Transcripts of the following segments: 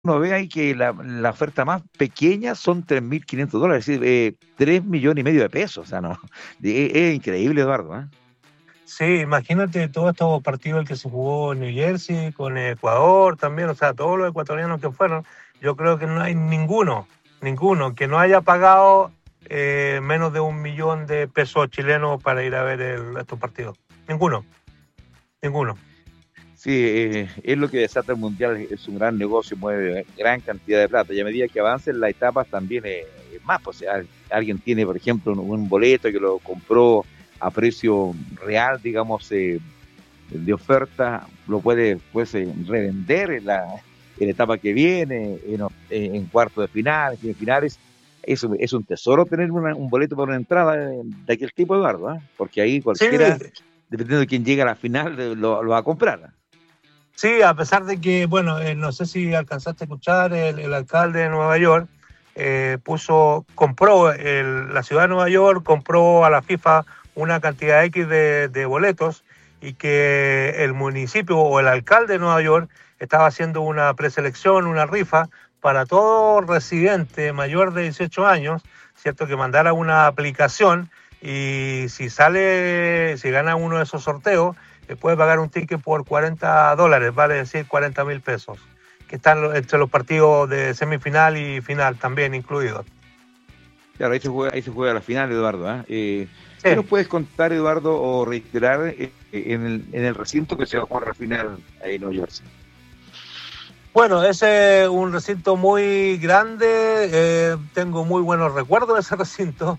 uno ve ahí que la oferta más pequeña son $3.500, es decir, 3,5 millones de pesos. O sea, no, es increíble, Eduardo, ¿eh? Sí, imagínate todos estos partidos el que se jugó en New Jersey, con Ecuador también, o sea, todos los ecuatorianos que fueron, yo creo que no hay ninguno que no haya pagado menos de 1 millón de pesos chilenos para ir a ver estos partidos. Ninguno, ninguno. Sí, es lo que desata el Mundial, es un gran negocio, mueve gran cantidad de plata, y a medida que avancen las etapas también es más, pues, alguien tiene, por ejemplo, un boleto que lo compró a precio real, digamos, de oferta, lo puede pues, revender en la etapa que viene, en cuartos de final, en semifinales. Es un tesoro tener un boleto por una entrada de aquel tipo, Eduardo, ¿eh? Porque ahí Sí, cualquiera, dependiendo de quién llegue a la final, lo va a comprar. sí, a pesar de que, bueno, no sé si alcanzaste a escuchar, el alcalde de Nueva York compró, la ciudad de Nueva York compró a la FIFA una cantidad X de boletos y que el municipio o el alcalde de Nueva York estaba haciendo una preselección, una rifa para todo residente mayor de 18 años, ¿cierto? Que mandara una aplicación y si gana uno de esos sorteos, puede pagar un ticket por $40, vale decir 40.000 pesos, que están entre los partidos de semifinal y final también incluidos. Claro, ahí se juega la final, Eduardo, ¿eh? ¿Qué Sí, nos puedes contar, Eduardo, o reiterar en el recinto que se va a jugar la final ahí en Nueva York? bueno, ese es un recinto muy grande, tengo muy buenos recuerdos de ese recinto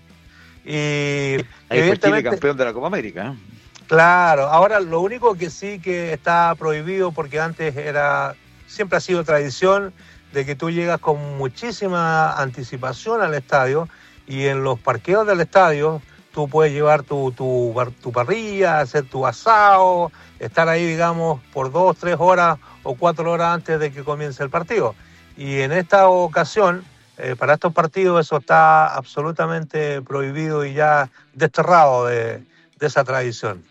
y Ahí fue Chile evidentemente, campeón de la Copa América, ¿eh? claro, ahora lo único que sí que está prohibido, porque antes siempre ha sido tradición de que tú llegas con muchísima anticipación al estadio y en los parqueos del estadio tú puedes llevar tu parrilla, hacer tu asado, estar ahí, digamos, por 2, 3 horas o 4 horas antes de que comience el partido. Y en esta ocasión, para estos partidos, eso está absolutamente prohibido y ya desterrado de esa tradición.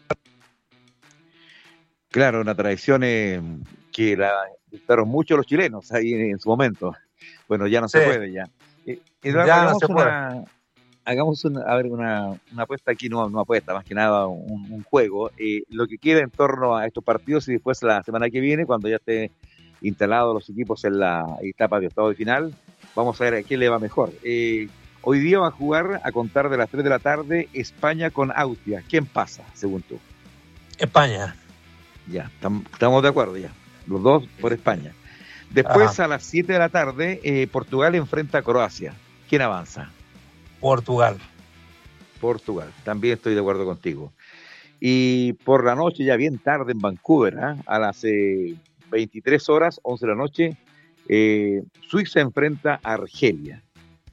Claro, una tradición que la gustaron mucho los chilenos ahí en su momento. Bueno, ya no Sí, se puede ya. Eduardo, ya no se puede. a ver, una apuesta aquí, no apuesta, más que nada un juego. Lo que queda en torno a estos partidos y después la semana que viene, cuando ya esté instalados los equipos en la etapa de octavo de final, vamos a ver a quién le va mejor. Hoy día va a jugar a contar de las 3 de la tarde España con Austria. ¿Quién pasa, según tú? España. Ya, estamos de acuerdo ya. Los dos por España. Ajá. Después a las 7 de la tarde, Portugal enfrenta a Croacia. ¿Quién avanza? Portugal. Portugal. También estoy de acuerdo contigo. Y por la noche, ya bien tarde en Vancouver, ¿eh? A las 23 horas, 11 de la noche, Suiza enfrenta a Argelia.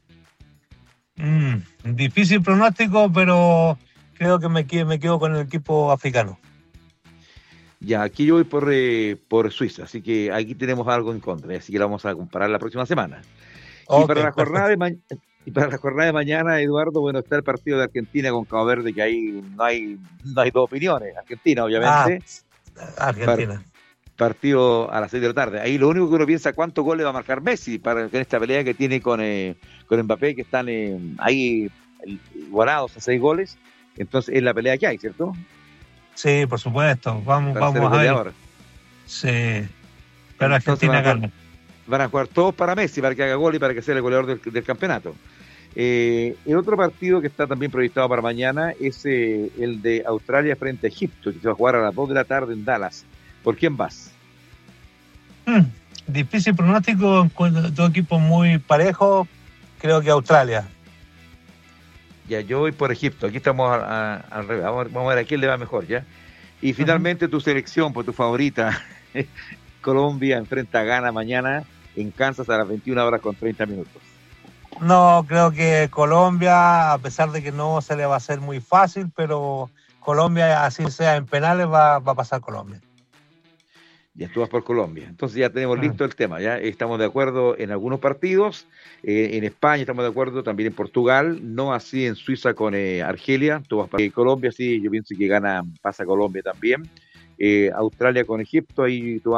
Difícil pronóstico, pero creo que me quedo con el equipo africano. Ya, aquí yo voy por Suiza, así que aquí tenemos algo en contra, así que la vamos a comparar la próxima semana. Y Ok, para la jornada perfecto. de y para la jornada de mañana, Eduardo, bueno, está el partido de Argentina con Cabo Verde, que ahí no hay dos opiniones. Argentina, Ah, obviamente, par- Argentina. partido a las 6 de la tarde. Ahí lo único que uno piensa cuántos goles va a marcar Messi para en esta pelea que tiene con Mbappé, que están ahí igualados a 6 goles. Entonces, es la pelea que hay, ¿cierto? Sí, por supuesto. Vamos, Para ser el vamos a ver. goleador. Sí, pero Entonces Argentina gana. van a jugar todos para Messi, para que haga gol y para que sea el goleador del campeonato. El otro partido que está también proyectado para mañana es el de Australia frente a Egipto, que se va a jugar a las 2 de la tarde en Dallas. ¿Por quién vas? Mm, Difícil pronóstico, encuentro dos equipos muy parejos. Creo que Australia. Ya, yo voy por Egipto. Aquí estamos al revés. Vamos a ver a quién le va mejor, ¿ya? Y Ujú. finalmente tu selección, pues tu favorita, Colombia enfrenta a Ghana mañana en Kansas a las 21 horas con 30 minutos. No, creo que Colombia, a pesar de que no se le va a hacer muy fácil, pero Colombia, así sea en penales, va a pasar Colombia. Ya tú vas por Colombia. Entonces ya tenemos Mm. listo el tema. Ya estamos de acuerdo en algunos partidos. En España estamos de acuerdo, también en Portugal. No así en Suiza con Argelia. Tú vas para Colombia, sí. Yo pienso que gana, pasa Colombia también. Australia con Egipto, ahí tú vas.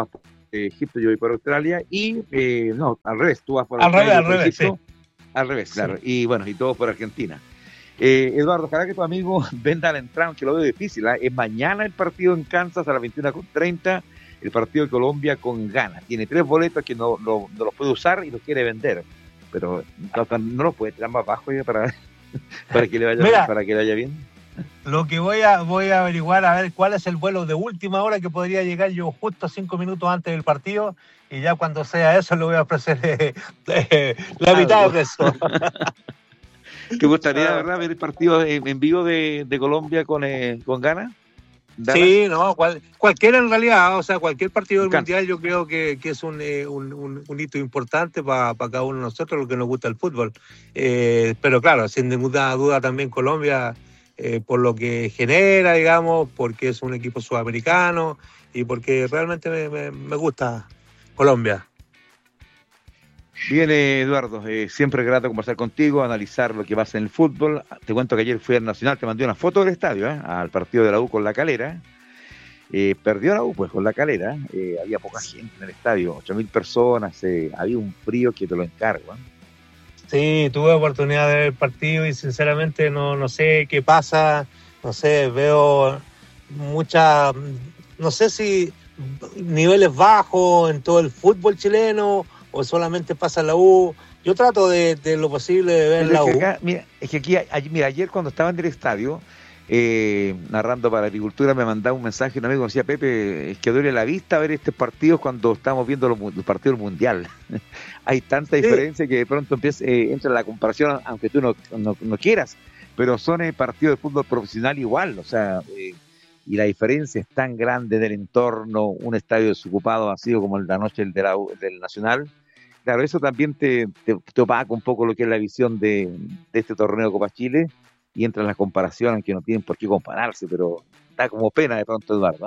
Egipto, yo voy por Australia, y no, al revés, tú vas por Australia, al revés, sí. Al revés, Sí. claro, y bueno, y todos por Argentina. Eduardo, ojalá que tu amigo venda la entrada, aunque lo veo difícil. Es mañana el partido en Kansas a las 21:30, el partido de Colombia con Ghana. Tiene 3 boletos que no los puede usar y los quiere vender, pero no los puede tirar más bajo para que le vaya, Mira, para que le vaya bien. Lo que voy a averiguar, a ver cuál es el vuelo de última hora que podría llegar yo justo 5 minutos antes del partido, y ya cuando sea eso le voy a ofrecer la mitad de eso. ¿Te gustaría, verdad, ver el partido en vivo de Colombia con Ghana? ¿Dallas? Sí, no, cualquiera en realidad, o sea, cualquier partido del Mundial yo creo que es un hito importante para cada uno de nosotros, lo que nos gusta el fútbol. Pero claro, sin ninguna duda también Colombia, por lo que genera, digamos, porque es un equipo sudamericano y porque realmente me gusta Colombia. Bien, Eduardo, siempre es grato conversar contigo, analizar lo que pasa en el fútbol. Te cuento que ayer fui al Nacional, te mandé una foto del estadio, al partido de la U con La Calera. Perdió la U pues con La Calera, había poca gente en el estadio, 8.000 personas, había un frío que te lo encargo. Sí, tuve oportunidad de ver el partido y sinceramente no sé qué pasa, no sé, veo no sé si niveles bajos en todo el fútbol chileno o solamente pasa en la U. Yo trato de lo posible de ver la U. Es que aquí, ayer cuando estaba en el estadio, narrando para Agricultura, me mandaba un mensaje un amigo que decía: Pepe, es que duele la vista ver estos partidos cuando estamos viendo los partidos del Mundial. Hay tanta diferencia que de pronto entra la comparación, aunque tú no quieras, pero son partidos de fútbol profesional igual, o sea, y la diferencia es tan grande del entorno, un estadio desocupado vacío como el de anoche del Nacional. Claro, eso también te opaca un poco lo que es la visión de este torneo de Copa Chile, y entran las comparaciones, aunque no tienen por qué compararse, pero da como pena de pronto, Eduardo.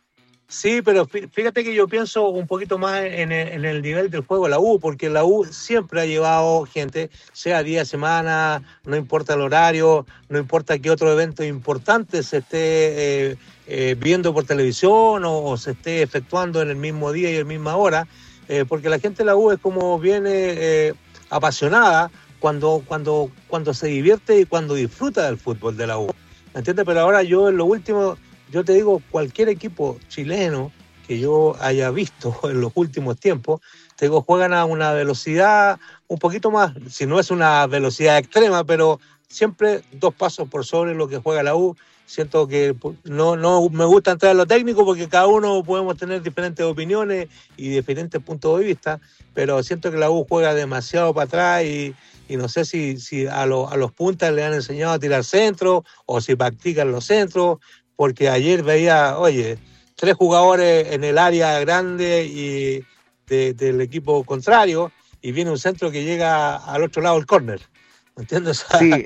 Sí, pero fíjate que yo pienso un poquito más en el nivel del juego de la U, porque la U siempre ha llevado gente, sea día, semana, no importa el horario, no importa qué otro evento importante se esté viendo por televisión o se esté efectuando en el mismo día y en la misma hora, porque la gente de la U es como viene apasionada cuando se divierte y cuando disfruta del fútbol de la U, ¿me entiendes? Pero ahora yo en lo último, yo te digo, cualquier equipo chileno que yo haya visto en los últimos tiempos, te digo, juegan a una velocidad un poquito más, si no es una velocidad extrema, pero siempre 2 pasos por sobre lo que juega la U. Siento que no me gusta entrar en lo técnico porque cada uno podemos tener diferentes opiniones y diferentes puntos de vista, pero siento que la U juega demasiado para atrás y no sé si a los puntas le han enseñado a tirar centro o si practican los centros, porque ayer veía, 3 jugadores en el área grande y del equipo contrario y viene un centro que llega al otro lado del córner, ¿entiendes? Sí.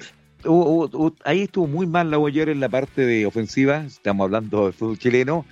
Ahí estuvo muy mal la U ayer en la parte de ofensiva, estamos hablando del fútbol chileno,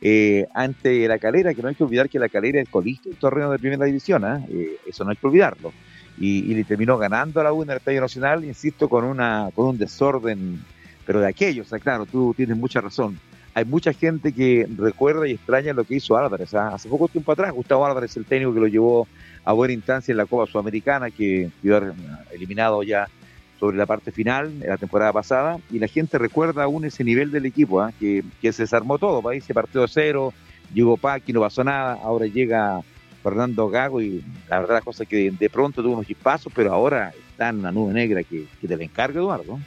ante la Calera, que no hay que olvidar que la Calera es colista del torneo de primera división, eso no hay que olvidarlo, y le terminó ganando a la U en el Estadio Nacional, insisto, con un desorden, pero de aquello, o sea, claro, tú tienes mucha razón. Hay mucha gente que recuerda y extraña lo que hizo Álvarez. Hace poco tiempo atrás, Gustavo Álvarez, el técnico que lo llevó a buena instancia en la Copa Sudamericana, que quedó eliminado ya sobre la parte final de la temporada pasada, y la gente recuerda aún ese nivel del equipo, que se desarmó todo, ahí se partió de cero, llegó Paqui, no pasó nada, ahora llega Fernando Gago y la verdad la cosa es que de pronto tuvo unos chispazos, pero ahora está en la nube negra que te la encarga, Eduardo.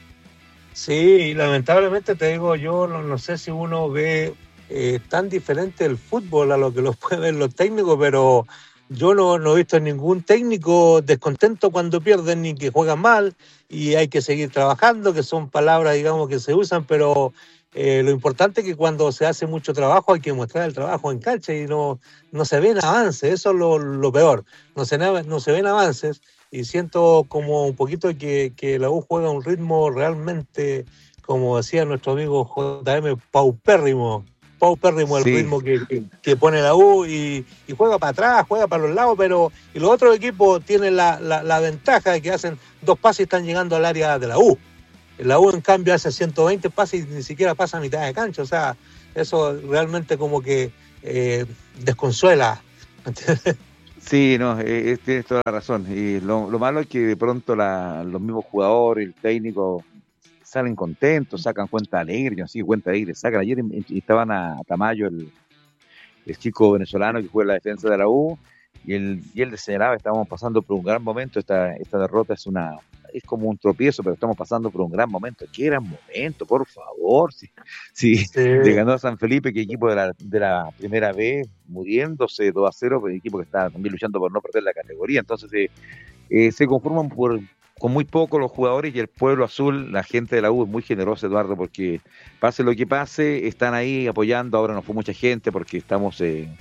Sí, lamentablemente te digo, yo no sé si uno ve tan diferente el fútbol a lo que los pueden ver los técnicos, pero yo no he visto ningún técnico descontento cuando pierden ni que juegan mal, y hay que seguir trabajando, que son palabras, digamos, que se usan, pero lo importante es que cuando se hace mucho trabajo hay que mostrar el trabajo en cancha y no se ven avances, eso es lo peor, no se ven avances, y siento como un poquito que la U juega a un ritmo realmente, como decía nuestro amigo JM, paupérrimo el Sí. ritmo que pone la U, y juega para atrás, juega para los lados, y los otros equipos tienen la ventaja de que hacen 2 pases y están llegando al área de la U. La U, en cambio, hace 120 pases y ni siquiera pasa a mitad de cancha. O sea, eso realmente como que desconsuela Sí, no, tienes toda la razón. Y lo malo es que de pronto los mismos jugadores, el técnico, salen contentos, sacan cuenta alegre, yo no sé, cuenta alegre, sacan. Ayer estaban a Tamayo, el chico venezolano que juega en la defensa de la U, y él señalaba, estábamos pasando por un gran momento, esta derrota es como un tropiezo, pero estamos pasando por un gran momento. ¡Qué gran momento, por favor! Sí, le ganó a San Felipe, que equipo de la primera B, muriéndose 2-0, pero el equipo que está también luchando por no perder la categoría. Entonces se conforman con muy poco los jugadores, y el pueblo azul, la gente de la U es muy generosa, Eduardo, porque pase lo que pase, están ahí apoyando. Ahora no fue mucha gente porque estamos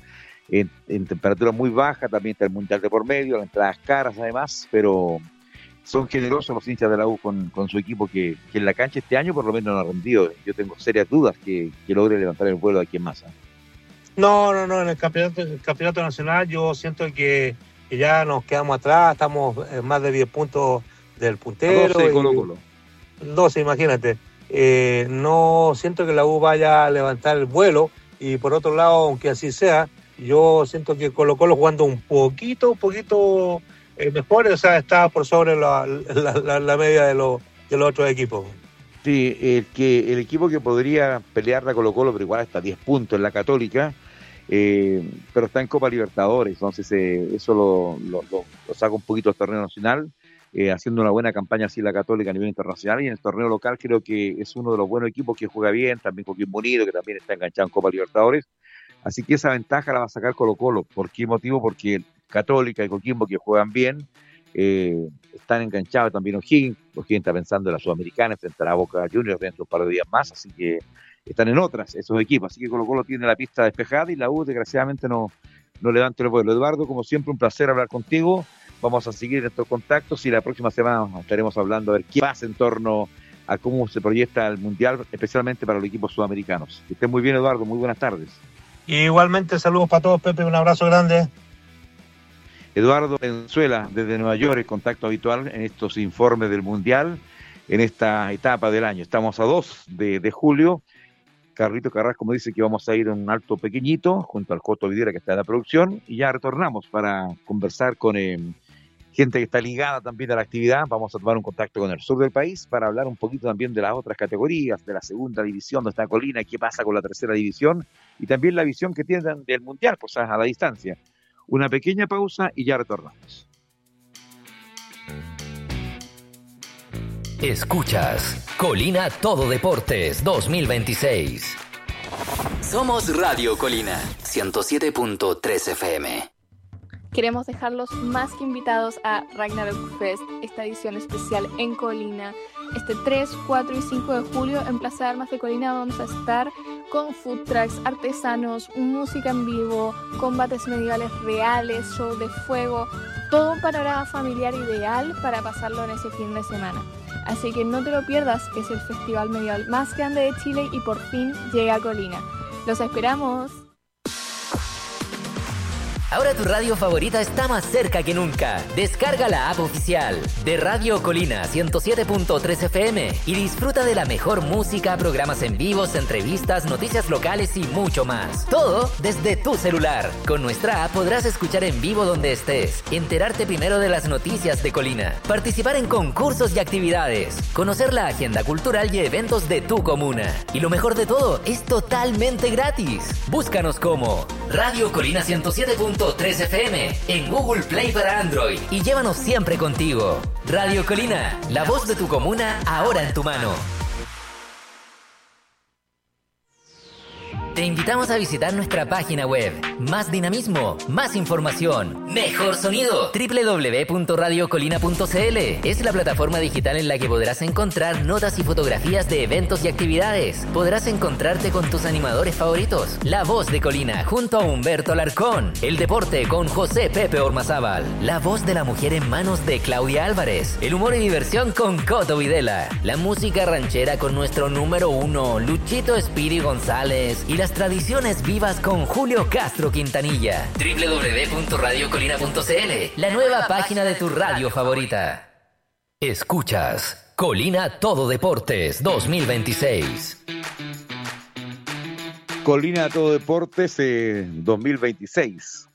en temperatura muy baja, también está el Mundial de por medio, las entradas caras además, pero son generosos los hinchas de la U con su equipo, que en la cancha este año por lo menos no ha rendido. Yo tengo serias dudas que logre levantar el vuelo de aquí en masa. No, en el campeonato nacional yo siento que ya nos quedamos atrás, estamos en más de 10 puntos del puntero. 12 Colo-Colo. 12, imagínate. No siento que la U vaya a levantar el vuelo, y por otro lado, aunque así sea, yo siento que Colo-Colo jugando un poquito mejor, o sea, está por sobre la media de los otros equipos. Sí, el equipo que podría pelear la Colo-Colo, pero igual está a 10 puntos en la Católica, pero está en Copa Libertadores, entonces eso lo saca un poquito del torneo nacional, haciendo una buena campaña así la Católica a nivel internacional, y en el torneo local creo que es uno de los buenos equipos que juega bien, también Coquimbo Unido, que también está enganchado en Copa Libertadores, así que esa ventaja la va a sacar Colo-Colo. ¿Por qué motivo? Porque Católica y Coquimbo, que juegan bien, están enganchados. También O'Higgins está pensando en la Sudamericana, enfrentará a Boca Juniors dentro de un par de días más, así que están en otras esos equipos, así que Colo-Colo tiene la pista despejada y la U desgraciadamente no levanta el vuelo. Eduardo, como siempre, un placer hablar contigo. Vamos a seguir estos contactos y la próxima semana estaremos hablando a ver qué pasa en torno a cómo se proyecta el Mundial, especialmente para los equipos sudamericanos. Que estén muy bien, Eduardo, muy buenas tardes. Igualmente, saludos para todos, Pepe, un abrazo grande. Eduardo Valenzuela, desde Nueva York, el contacto habitual en estos informes del Mundial, en esta etapa del año. Estamos a 2 de julio. Carlito Carrasco me dice que vamos a ir a un alto pequeñito, junto al Coto Videra, que está en la producción, y ya retornamos para conversar con gente que está ligada también a la actividad. Vamos a tomar un contacto con el sur del país para hablar un poquito también de las otras categorías, de la segunda división, donde está Colina, qué pasa con la tercera división, y también la visión que tienen del Mundial, cosas a la distancia. Una pequeña pausa y ya retornamos. Escuchas Colina Todo Deportes 2026. Somos Radio Colina 107.3 FM. Queremos dejarlos más que invitados a Ragnarok Fest, esta edición especial en Colina. Este 3, 4 y 5 de julio en Plaza de Armas de Colina vamos a estar con food trucks, artesanos, música en vivo, combates medievales reales, show de fuego, todo un panorama familiar ideal para pasarlo en ese fin de semana. Así que no te lo pierdas, es el festival medieval más grande de Chile y por fin llega a Colina. ¡Los esperamos! Ahora tu radio favorita está más cerca que nunca. Descarga la app oficial de Radio Colina 107.3 FM y disfruta de la mejor música, programas en vivos, entrevistas, noticias locales y mucho más. Todo desde tu celular. Con nuestra app podrás escuchar en vivo donde estés, enterarte primero de las noticias de Colina, participar en concursos y actividades, conocer la agenda cultural y eventos de tu comuna. Y lo mejor de todo, es totalmente gratis. Búscanos como Radio Colina 107.3 FM en Google Play para Android y llévanos siempre contigo. Radio Colina, la voz de tu comuna ahora en tu mano. Te invitamos a visitar nuestra página web. Más dinamismo, más información, mejor sonido. www.radiocolina.cl es la plataforma digital en la que podrás encontrar notas y fotografías de eventos y actividades. Podrás encontrarte con tus animadores favoritos. La voz de Colina junto a Humberto Alarcón. El deporte con José Pepe Ormazábal. La voz de la mujer en manos de Claudia Álvarez. El humor y diversión con Coto Videla. La música ranchera con nuestro número 1, Luchito Espiri González. Y las tradiciones vivas con Julio Castro Quintanilla. www.radiocolina.cl, la nueva página de tu radio favorita. Escuchas Colina Todo Deportes 2026. Colina Todo Deportes 2026.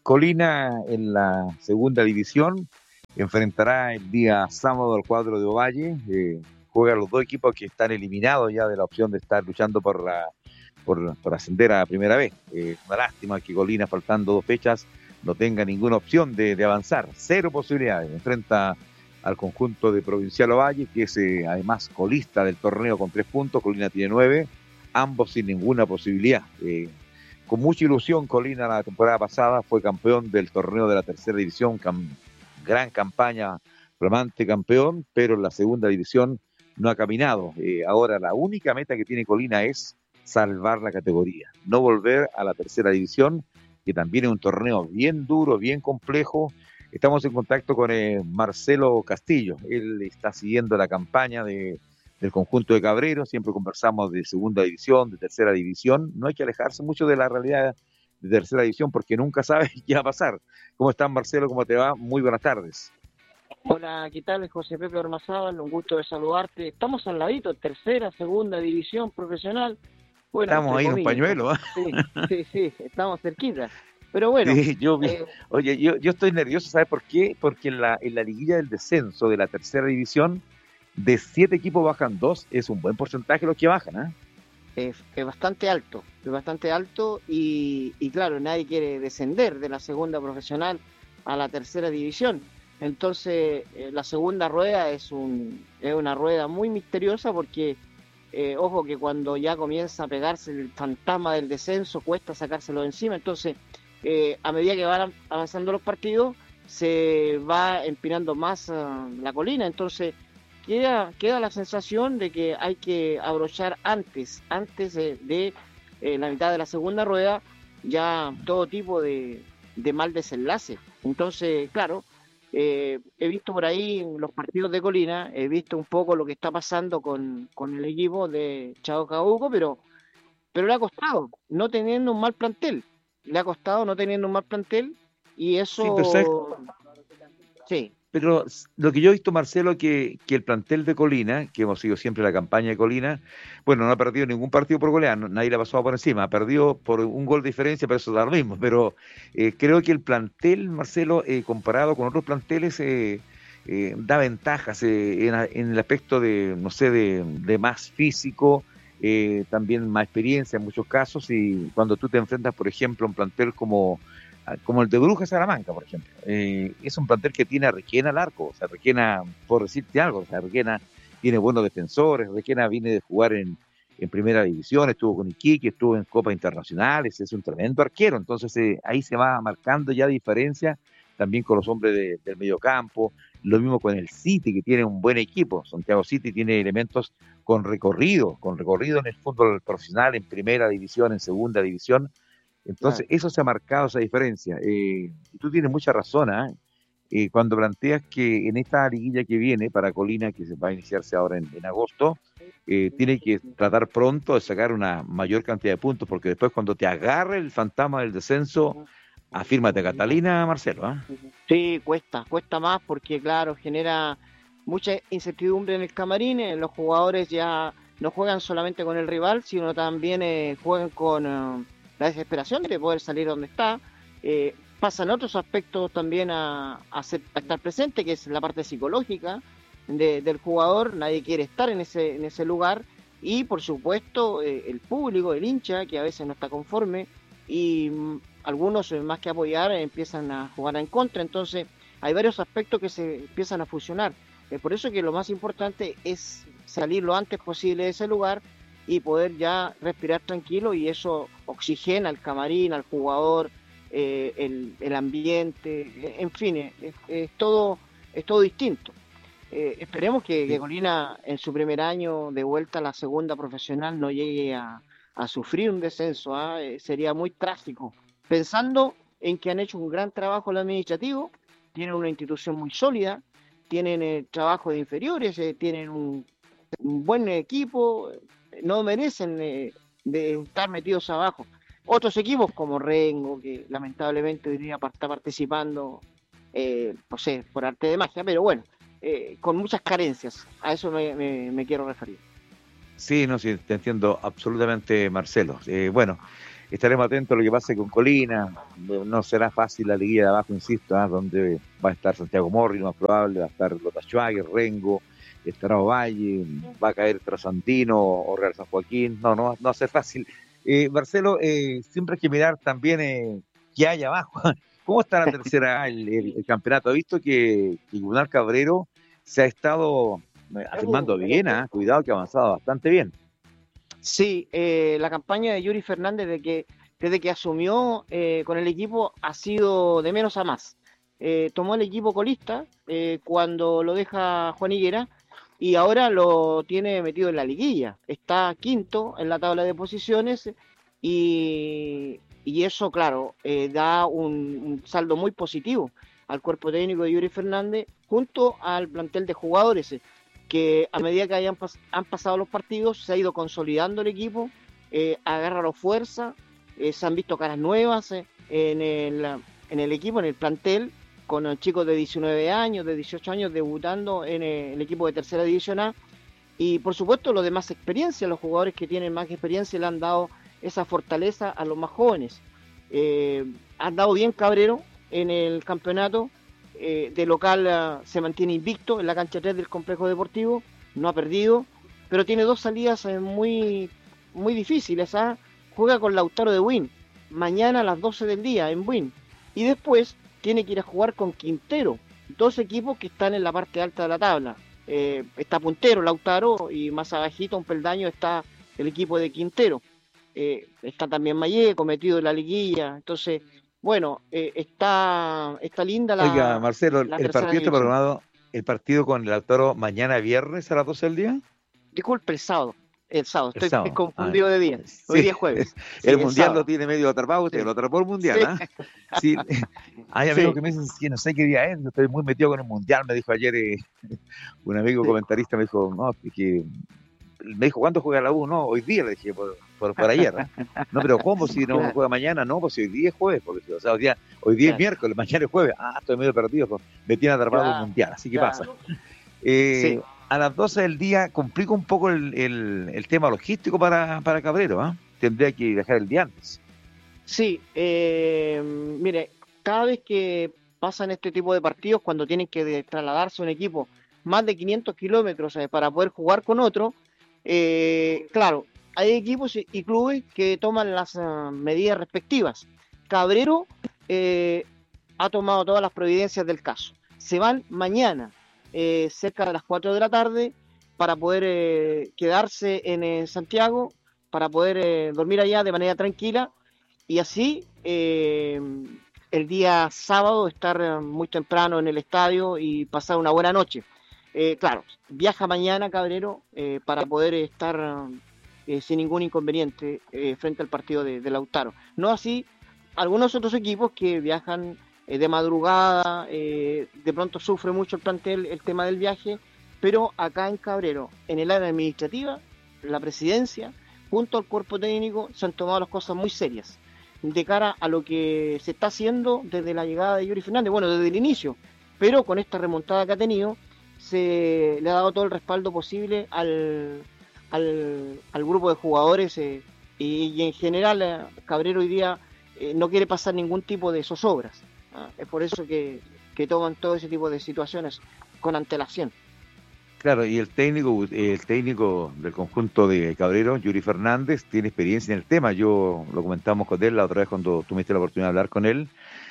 Colina en la segunda división enfrentará el día sábado al cuadro de Ovalle. Juegan los dos equipos que están eliminados ya de la opción de estar luchando por ascender a primera vez. Una lástima que Colina, faltando 2 fechas, no tenga ninguna opción de avanzar. 0 posibilidades. Enfrenta al conjunto de Provincial Ovalle, que es además colista del torneo con 3 puntos. Colina tiene 9, ambos sin ninguna posibilidad. Con mucha ilusión, Colina la temporada pasada fue campeón del torneo de la tercera división, gran campaña, flamante campeón, pero en la segunda división no ha caminado. Ahora la única meta que tiene Colina es salvar la categoría, no volver a la tercera división, que también es un torneo bien duro, bien complejo. Estamos en contacto con Marcelo Castillo. Él está siguiendo la campaña del conjunto de Cabreros. Siempre conversamos de segunda división, de tercera división. No hay que alejarse mucho de la realidad de tercera división porque nunca sabes qué va a pasar. ¿Cómo estás, Marcelo? ¿Cómo te va? Muy buenas tardes. Hola, ¿qué tal? José Pepe Ormazábal, un gusto de saludarte. Estamos al ladito, tercera, segunda división profesional. Bueno, estamos ahí en un pañuelo, ¿eh? Sí, estamos cerquita. Pero bueno. Sí, oye, yo estoy nervioso, ¿sabes por qué? Porque en la liguilla del descenso de la tercera división, de 7 equipos bajan 2, es un buen porcentaje los que bajan, ¿eh? Es bastante alto y claro, nadie quiere descender de la segunda profesional a la tercera división. Entonces, la segunda rueda es una rueda muy misteriosa porque, ojo que cuando ya comienza a pegarse el fantasma del descenso, cuesta sacárselo de encima. Entonces, a medida que van avanzando los partidos, se va empinando más la colina. Entonces, queda la sensación de que hay que abrochar antes de la mitad de la segunda rueda, ya todo tipo de mal desenlace. Entonces, claro, he visto por ahí los partidos de Colina, he visto un poco lo que está pasando con el equipo de Chao Cauco, pero le ha costado no teniendo un mal plantel. Y eso... Sí. Pero lo que yo he visto, Marcelo, que el plantel de Colina, que hemos seguido siempre la campaña de Colina, bueno, no ha perdido ningún partido por goleada, nadie le ha pasado por encima, ha perdido por un gol de diferencia, pero eso da lo mismo. Pero creo que el plantel, Marcelo, comparado con otros planteles, da ventajas en el aspecto de más físico, también más experiencia en muchos casos, y cuando tú te enfrentas, por ejemplo, a un plantel como el de Brujas Salamanca, por ejemplo, es un plantel que tiene a Requena al arco. O sea, Requena, por decirte algo, Requena tiene buenos defensores. Requena viene de jugar en primera división, estuvo con Iquique, estuvo en Copas Internacionales, es un tremendo arquero. Entonces ahí se va marcando ya diferencia también con los hombres del mediocampo. Lo mismo con el City, que tiene un buen equipo. Santiago City tiene elementos con recorrido en el fútbol profesional, en primera división, en segunda división. Entonces, Eso se ha marcado, esa diferencia. Y tú tienes mucha razón, cuando planteas que en esta liguilla que viene para Colina, que se va a iniciarse ahora en agosto, tiene que tratar pronto de sacar una mayor cantidad de puntos, porque después cuando te agarre el fantasma del descenso, afírmate, Catalina, Marcelo. Sí, cuesta más porque, claro, genera mucha incertidumbre en el camarín. Los jugadores ya no juegan solamente con el rival, sino también juegan con... la desesperación de poder salir donde está. Pasan otros aspectos también a estar presente, que es la parte psicológica del jugador. Nadie quiere estar en ese lugar, y por supuesto el público, el hincha, que a veces no está conforme, y algunos, más que apoyar, empiezan a jugar en contra. Entonces hay varios aspectos que se empiezan a fusionar. Por eso que lo más importante es salir lo antes posible de ese lugar y poder ya respirar tranquilo, y eso oxigena al camarín, al jugador, el ambiente, en fin, es todo distinto. Esperemos que Colina en su primer año de vuelta a la segunda profesional no llegue a sufrir un descenso, sería muy trágico, pensando en que han hecho un gran trabajo el administrativo, tienen una institución muy sólida, tienen trabajo de inferiores, tienen un buen equipo, no merecen de estar metidos abajo. Otros equipos como Rengo, que lamentablemente hoy día está participando, no sé, por arte de magia, pero bueno, con muchas carencias. A eso me quiero referir. Sí, te entiendo absolutamente, Marcelo. Bueno, estaremos atentos a lo que pase con Colina. No será fácil la liguilla de abajo, insisto, donde va a estar Santiago Morri, lo más probable, va a estar Lota Schwager, Rengo, estará Ovalle, va a caer Trasandino o Real San Joaquín. No va a ser fácil. Marcelo, siempre hay que mirar también qué hay abajo. ¿Cómo está la tercera, el campeonato? He visto que Gunnar Cabrero se ha estado afirmando bien, cuidado que ha avanzado bastante bien. Sí, la campaña de Yuri Fernández desde que asumió con el equipo ha sido de menos a más. Tomó el equipo colista cuando lo deja Juan Higuera y ahora lo tiene metido en la liguilla. Está quinto en la tabla de posiciones y eso, claro, da un saldo muy positivo al cuerpo técnico de Yuri Fernández junto al plantel de jugadores que a medida que han pasado los partidos se ha ido consolidando el equipo, agarra fuerza, se han visto caras nuevas en el equipo, en el plantel, con chicos de 19 años, de 18 años debutando en el equipo de tercera división A, y por supuesto los de más experiencia, los jugadores que tienen más experiencia le han dado esa fortaleza a los más jóvenes. Han dado bien Cabrero en el campeonato. De local se mantiene invicto en la cancha 3 del complejo deportivo, no ha perdido, pero tiene dos salidas muy, muy difíciles. Juega con Lautaro de Buin mañana a las 12 del día en Buin y después tiene que ir a jugar con Quintero, dos equipos que están en la parte alta de la tabla. Está puntero Lautaro y más abajito un peldaño está el equipo de Quintero. Está también Malleco metido en la liguilla, entonces bueno, está linda la. Oiga, Marcelo, la el partido está programado, el partido con el Lautaro mañana viernes a las 12 del día. Disculpe, el sábado. Estoy sábado. confundido de día. Hoy día es jueves. El mundial lo tiene medio atrapado, usted lo atrapó el mundial, Sí. Hay amigos que me dicen que no sé qué día es, yo estoy muy metido con el mundial, me dijo ayer un amigo comentarista, me dijo, no, que me dijo, ¿cuándo juega la U? No, hoy día, le dije, por ayer. No, pero ¿cómo si no juega mañana? No, pues si hoy día es jueves, porque, o sea, hoy día es miércoles, mañana es jueves. Estoy medio perdido, pues, me tiene atrapado el mundial, así que pasa. A las 12 del día complica un poco el tema logístico para Cabrero, Tendría que viajar el día antes. Sí, mire, cada vez que pasan este tipo de partidos, cuando tienen que trasladarse un equipo más de 500 kilómetros para poder jugar con otro, claro, hay equipos y clubes que toman las medidas respectivas. Cabrero ha tomado todas las providencias del caso. Se van mañana, cerca de las 4 de la tarde, para poder quedarse en Santiago, para poder dormir allá de manera tranquila, y así el día sábado estar muy temprano en el estadio y pasar una buena noche. Claro, viaja mañana Cabrero para poder estar sin ningún inconveniente frente al partido de Lautaro. No así algunos otros equipos que viajan de madrugada, de pronto sufre mucho el plantel el tema del viaje, pero acá en Cabrero, en el área administrativa, la presidencia, junto al cuerpo técnico, se han tomado las cosas muy serias de cara a lo que se está haciendo desde la llegada de Yuri Fernández, bueno, desde el inicio, pero con esta remontada que ha tenido, se le ha dado todo el respaldo posible al grupo de jugadores y en general Cabrero hoy día no quiere pasar ningún tipo de zozobras. Es por eso que toman todo ese tipo de situaciones con antelación. Claro, y el técnico del conjunto de Cabrero, Yuri Fernández, tiene experiencia en el tema. Yo lo comentamos con él la otra vez cuando tú me diste la oportunidad de hablar con él.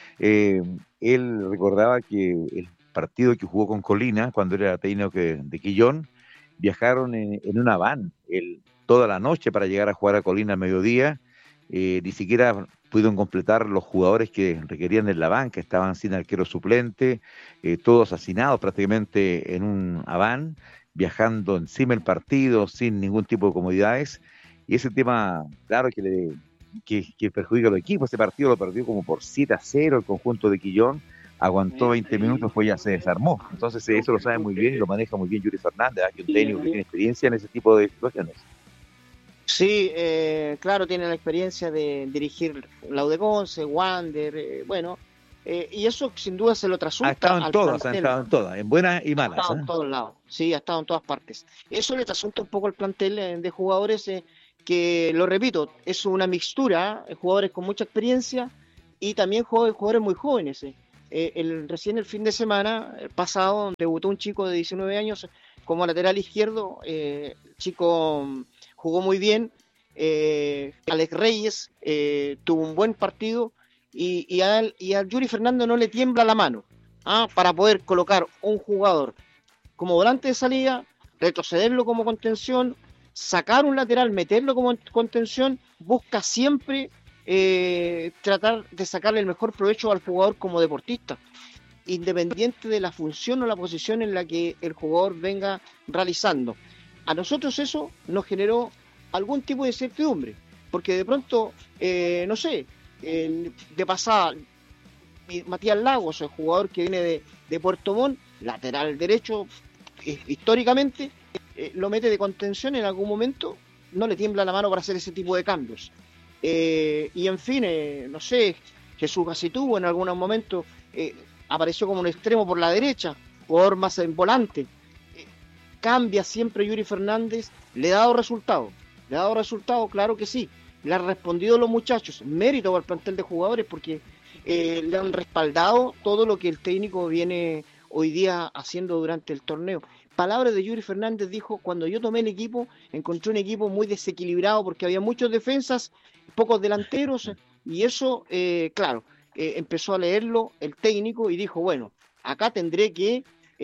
Él recordaba que el partido que jugó con Colina, cuando era técnico de Quillón, viajaron en una van toda la noche para llegar a jugar a Colina al mediodía. Ni siquiera pudieron completar los jugadores que requerían en la banca, estaban sin arquero suplente, todos hacinados prácticamente en un van, viajando encima del partido sin ningún tipo de comodidades, y ese tema, claro, que perjudica a los equipos. Ese partido lo perdió como por 7-0 el conjunto de Quillón, aguantó 20 minutos, pues ya se desarmó. Entonces eso lo sabe muy bien y lo maneja muy bien Yuri Fernández, que es un técnico que tiene experiencia en ese tipo de situaciones. Sí, claro, tiene la experiencia de dirigir la Udeconce, Wander, bueno, y eso sin duda se lo trasunta. Ha estado en todas, en buenas y malas. Ha estado en todos lados, sí, ha estado en todas partes. Eso le trasunta un poco al plantel de jugadores que, lo repito, es una mixtura, jugadores con mucha experiencia y también jugadores muy jóvenes. Recién el fin de semana pasado debutó un chico de 19 años como lateral izquierdo. El chico jugó muy bien. Alex Reyes tuvo un buen partido y a Yuri Fernández no le tiembla la mano para poder colocar un jugador como volante de salida, retrocederlo como contención, sacar un lateral, meterlo como contención. Busca siempre tratar de sacarle el mejor provecho al jugador como deportista, independiente de la función o la posición en la que el jugador venga realizando. A nosotros eso nos generó algún tipo de incertidumbre, porque de pronto, no sé, de pasada, Matías Lagos, el jugador que viene de Puerto Montt, lateral derecho, históricamente, lo mete de contención en algún momento, no le tiembla la mano para hacer ese tipo de cambios. Y en fin, no sé, Jesús Gacitú en algunos momentos apareció como un extremo por la derecha, jugador más en volante. Cambia siempre Yuri Fernández, le ha dado resultado, claro que sí, le han respondido los muchachos, mérito para el plantel de jugadores porque le han respaldado todo lo que el técnico viene hoy día haciendo durante el torneo. Palabras de Yuri Fernández, dijo: cuando yo tomé el equipo, encontré un equipo muy desequilibrado porque había muchos defensas, pocos delanteros, y eso, claro, empezó a leerlo el técnico y dijo: bueno, acá tendré que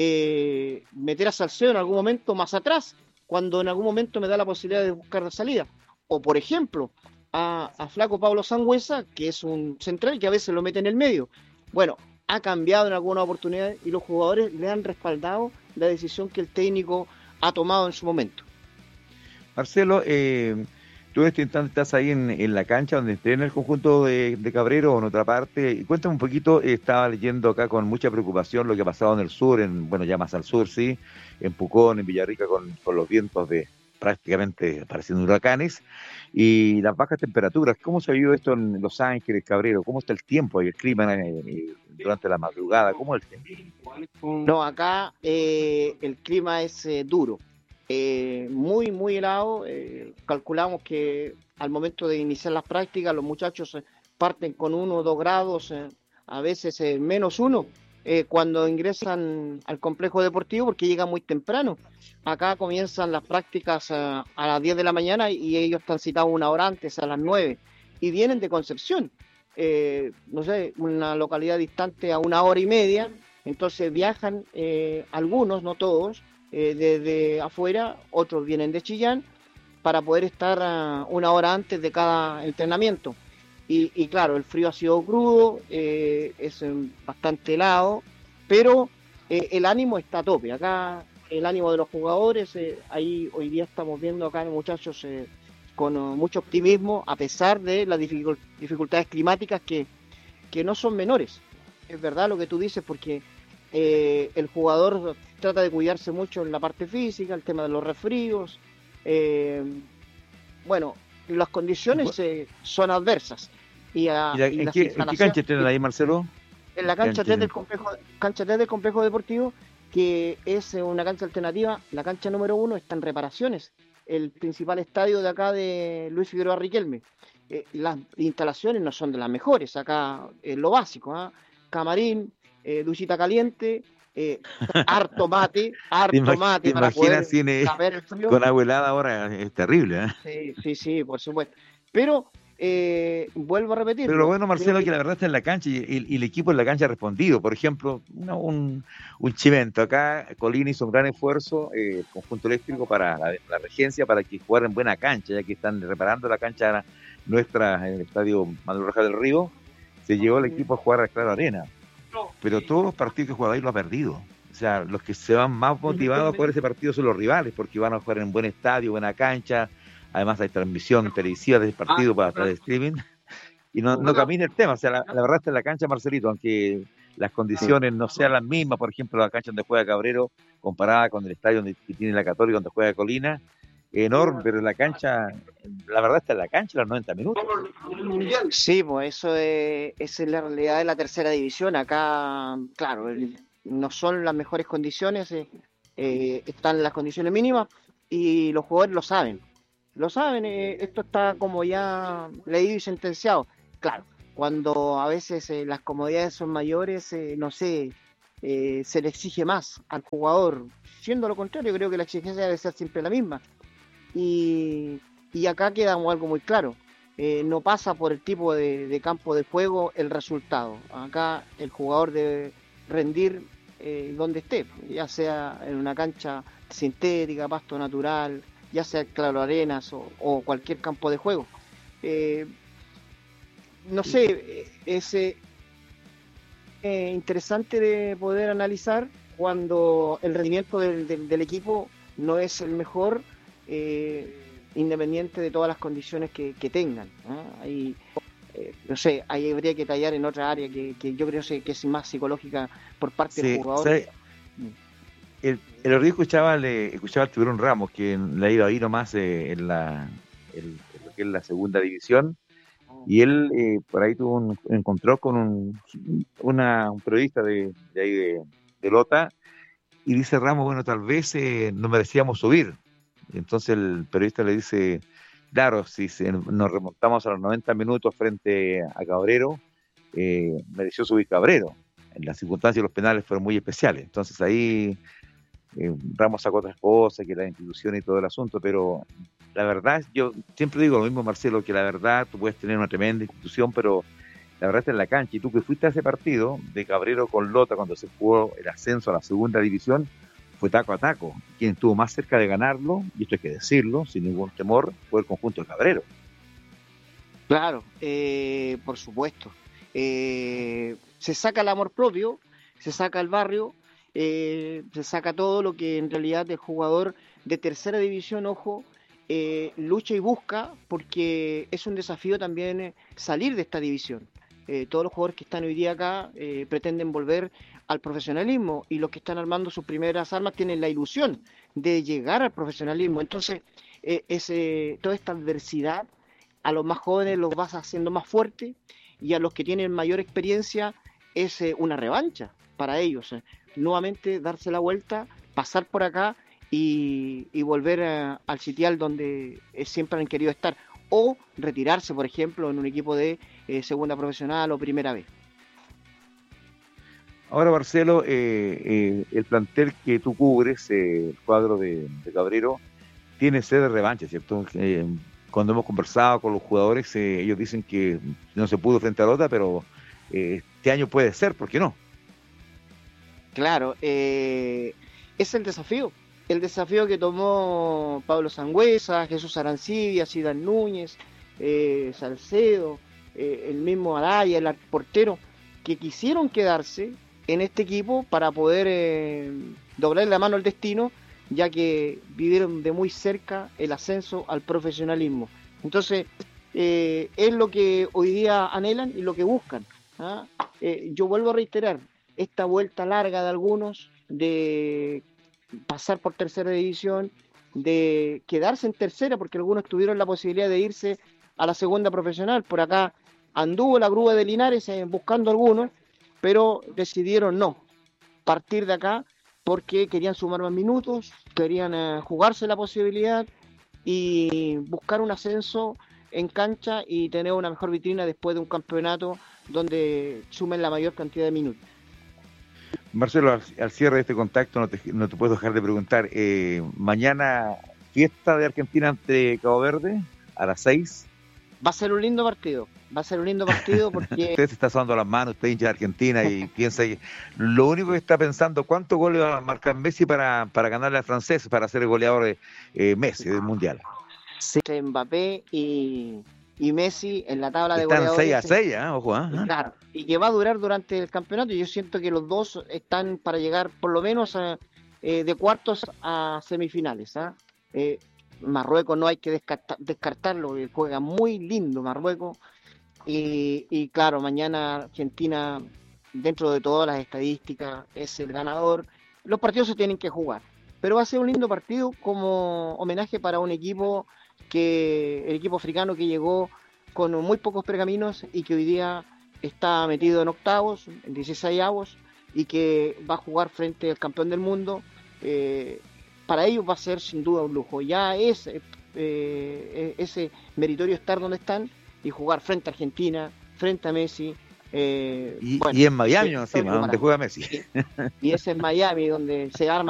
meter a Salcedo en algún momento más atrás, cuando en algún momento me da la posibilidad de buscar la salida. O, por ejemplo, a Flaco Pablo Sangüesa, que es un central que a veces lo mete en el medio. Bueno, ha cambiado en alguna oportunidad y los jugadores le han respaldado la decisión que el técnico ha tomado en su momento. Marcelo, tú en este instante estás ahí en la cancha donde entrena el conjunto de Cabrero o en otra parte. Y cuéntame un poquito, estaba leyendo acá con mucha preocupación lo que ha pasado en el sur, bueno, ya más al sur, sí, en Pucón, en Villarrica, con los vientos de prácticamente apareciendo huracanes y las bajas temperaturas. ¿Cómo se ha vivido esto en Los Ángeles, Cabrero? ¿Cómo está el tiempo y el clima durante la madrugada? ¿Cómo es el tiempo? No, acá el clima es duro, muy, muy helado. Calculamos que al momento de iniciar las prácticas los muchachos parten con 1 o 2 grados, a veces -1, cuando ingresan al complejo deportivo porque llegan muy temprano. Acá comienzan las prácticas a las 10 de la mañana y ellos están citados 1 hora antes, a las 9, y vienen de Concepción, no sé, una localidad distante a 1 hora y media. Entonces viajan algunos, no todos, desde afuera, otros vienen de Chillán para poder estar 1 hora antes de cada entrenamiento. Y claro, el frío ha sido crudo, es bastante helado, pero el ánimo está a tope. Acá el ánimo de los jugadores, ahí hoy día estamos viendo acá muchachos con mucho optimismo, a pesar de las dificultades climáticas que no son menores. Es verdad lo que tú dices, porque el jugador trata de cuidarse mucho en la parte física, el tema de los resfríos. Bueno, las condiciones son adversas. ¿En qué cancha entrenan ahí, Marcelo? En la cancha 3 del complejo deportivo, que es una cancha alternativa. La cancha número 1 está en reparaciones, el principal estadio de acá de Luis Figueroa Riquelme. Las instalaciones no son de las mejores, acá lo básico, camarín, duchita caliente, harto mate para poder saber el frío. Con agua helada ahora es terrible, Sí, por supuesto. Pero vuelvo a repetir. Pero lo bueno, Marcelo, es que la verdad está en la cancha y el equipo en la cancha ha respondido. Por ejemplo, un Chimento. Acá Colina hizo un gran esfuerzo, el conjunto eléctrico, para la regencia, para que jugaran en buena cancha, ya que están reparando la cancha nuestra en el estadio Manuel Rojas del Río. Se llevó el equipo a jugar a Claro Arena. Pero todos los partidos que jugaba ahí lo ha perdido. O sea, los que se van más motivados por ese partido son los rivales, porque van a jugar en buen estadio, buena cancha. Además hay transmisión televisiva de ese partido para el streaming. Y no camina el tema. O sea, la verdad está en la cancha, Marcelito, aunque las condiciones no sean las mismas. Por ejemplo, la cancha donde juega Cabrero, comparada con el estadio que tiene la Católica, donde juega Colina, enorme, pero la cancha, la verdad está en la cancha los 90 minutos. Sí, pues eso es la realidad de la tercera división. Acá, claro, no son las mejores condiciones, están las condiciones mínimas y los jugadores lo saben. lo saben, esto está como ya leído y sentenciado. Claro, cuando a veces las comodidades son mayores, no sé, se le exige más al jugador. Siendo lo contrario, creo que la exigencia debe ser siempre la misma. Y, y acá queda algo muy claro. No pasa por el tipo de campo de juego el resultado. Acá el jugador debe rendir donde esté, ya sea en una cancha sintética, pasto natural, ya sea claro arenas o cualquier campo de juego. Eh, no sé, es interesante de poder analizar cuando el rendimiento del equipo no es el mejor, independiente de todas las condiciones que tengan, ¿no? Ahí, no sé, ahí habría que tallar en otra área que yo creo que es más psicológica por parte del jugador. ¿Sabe? El otro día escuchaba al Tiburón Ramos, que le ha ido ahí nomás en lo que es la segunda división, y él por ahí encontró con un periodista de ahí de Lota, y dice Ramos, bueno, tal vez no merecíamos subir. Y entonces el periodista le dice, claro, si nos remontamos a los 90 minutos frente a Cabrero, mereció subir Cabrero. En las circunstancias los penales fueron muy especiales. Entonces ahí Ramos sacó otras cosas, que la institución y todo el asunto, pero la verdad, yo siempre digo lo mismo, Marcelo, que la verdad, tú puedes tener una tremenda institución, pero la verdad está en la cancha. Y tú que fuiste a ese partido de Cabrero con Lota cuando se jugó el ascenso a la segunda división, fue taco a taco. Quien estuvo más cerca de ganarlo, y esto hay que decirlo, sin ningún temor, fue el conjunto de Cabrero. Claro, por supuesto. Se saca el amor propio, se saca el barrio, se saca todo lo que en realidad el jugador de tercera división, ojo, lucha y busca, porque es un desafío también salir de esta división. Todos los jugadores que están hoy día acá pretenden volver al profesionalismo, y los que están armando sus primeras armas tienen la ilusión de llegar al profesionalismo. Entonces, toda esta adversidad a los más jóvenes los vas haciendo más fuertes, y a los que tienen mayor experiencia es una revancha para ellos. Nuevamente darse la vuelta, pasar por acá y volver al sitial donde siempre han querido estar, o retirarse, por ejemplo, en un equipo de segunda profesional o primera vez. Ahora, Marcelo, el plantel que tú cubres, el cuadro de Cabrero, tiene sed de revancha, ¿cierto? Cuando hemos conversado con los jugadores, ellos dicen que no se pudo frente a Lota, pero este año puede ser, ¿por qué no? Claro, es el desafío que tomó Pablo Sangüesa, Jesús Arancibia, Zidane Núñez, Salcedo, el mismo Araya, el portero, que quisieron quedarse en este equipo para poder doblar la mano al destino, ya que vivieron de muy cerca el ascenso al profesionalismo. Entonces, es lo que hoy día anhelan y lo que buscan, ¿ah? Yo vuelvo a reiterar, esta vuelta larga de algunos, de pasar por tercera división, de quedarse en tercera, porque algunos tuvieron la posibilidad de irse a la segunda profesional. Por acá anduvo la grúa de Linares buscando algunos, pero decidieron no partir de acá, porque querían sumar más minutos, querían jugarse la posibilidad y buscar un ascenso en cancha y tener una mejor vitrina después de un campeonato donde sumen la mayor cantidad de minutos. Marcelo, al cierre de este contacto no te puedo dejar de preguntar, mañana fiesta de Argentina ante Cabo Verde a las 6. Va a ser un lindo partido porque... Usted se está sudando las manos, usted hincha de Argentina y piensa que lo único que está pensando, ¿cuántos goles va a marcar Messi para ganarle al francés, para ser el goleador de Messi del Mundial? Sí, Mbappé y Messi en la tabla de están goleadores. Están 6 a 6, ojo. Claro, y que va a durar durante el campeonato. Yo siento que los dos están para llegar por lo menos de cuartos a semifinales. Marruecos no hay que descartarlo, juega muy lindo Marruecos, y claro, mañana Argentina, dentro de todas las estadísticas, es el ganador. Los partidos se tienen que jugar, pero va a ser un lindo partido como homenaje para un equipo el equipo africano que llegó con muy pocos pergaminos y que hoy día está metido en octavos, en 16avos, y que va a jugar frente al campeón del mundo. Para ellos va a ser sin duda un lujo. Ya es ese meritorio estar donde están y jugar frente a Argentina, frente a Messi. Y en Miami encima, donde juega Messi. Y ese es Miami, donde se arma